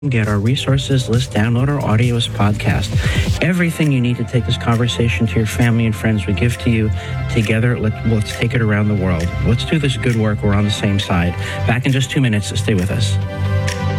get our resources list, download our audio as podcast. Everything you need to take this conversation to your family and friends, we give to you. Together, let's take it around the world. Let's do this good work. We're on the same side. Back in just 2 minutes. Stay with us.